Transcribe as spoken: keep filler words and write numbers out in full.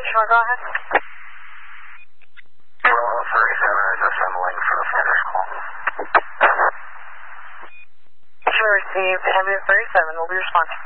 Sure, go ahead. Roll thirty-seven is assembling for the finish call. Sure, received. Ambulance thirty-seven will be responding.